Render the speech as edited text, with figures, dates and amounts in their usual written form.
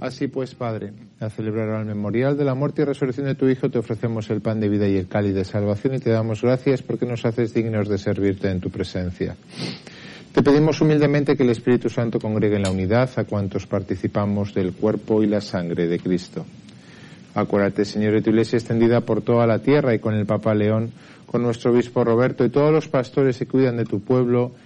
Así pues, Padre, al celebrar el memorial de la muerte y resurrección de tu Hijo, te ofrecemos el pan de vida y el cáliz de salvación y te damos gracias porque nos haces dignos de servirte en tu presencia. Te pedimos humildemente que el Espíritu Santo congregue en la unidad a cuantos participamos del cuerpo y la sangre de Cristo. Acuérdate, Señor, de tu Iglesia extendida por toda la tierra y con el Papa León, con nuestro obispo Roberto y todos los pastores que cuidan de tu pueblo,